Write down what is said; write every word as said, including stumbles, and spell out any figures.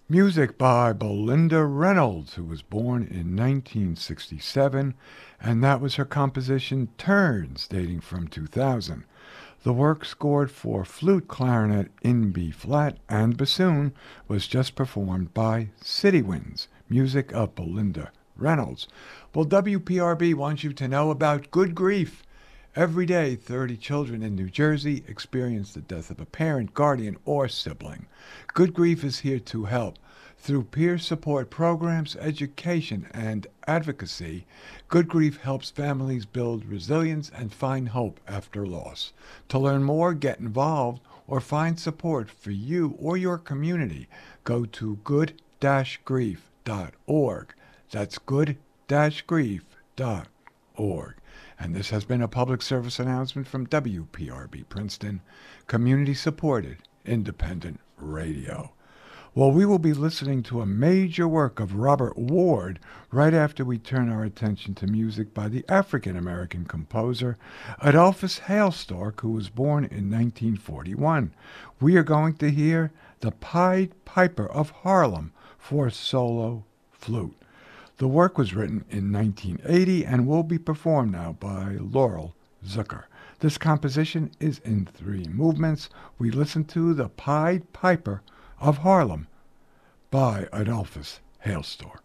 Music by Belinda Reynolds, who was born in nineteen sixty-seven, and that was her composition Turns, dating from two thousand. The work, scored for flute, clarinet in B flat, and bassoon, was just performed by City Winds, music of Belinda Reynolds. Well, W P R B wants you to know about Good Grief. Every day, thirty children in New Jersey experience the death of a parent, guardian, or sibling. Good Grief is here to help. Through peer support programs, education, and advocacy, Good Grief helps families build resilience and find hope after loss. To learn more, get involved, or find support for you or your community, go to good grief dot org. That's good grief dot org. And this has been a public service announcement from W P R B Princeton, community-supported independent radio. Well, we will be listening to a major work of Robert Ward right after we turn our attention to music by the African-American composer Adolphus Hailstork, who was born in nineteen forty-one. We are going to hear The Pied Piper of Harlem for solo flute. The work was written in nineteen eighty and will be performed now by Laurel Zucker. This composition is in three movements. We listen to The Pied Piper of Harlem by Adolphus Hailstork.